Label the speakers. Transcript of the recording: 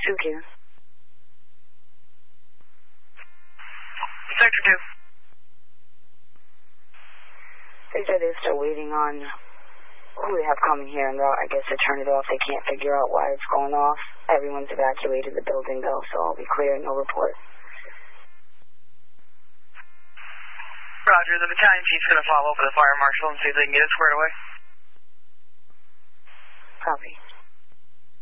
Speaker 1: 2Q.
Speaker 2: Sector 2.
Speaker 1: They said they're still waiting on who they have coming here, and I guess they turn it off. They can't figure out why it's going off. Everyone's evacuated the building, though, so I'll be clear, no report.
Speaker 2: Roger, the battalion chief's going to follow up with the fire marshal and see if they can get it squared away.
Speaker 1: Copy.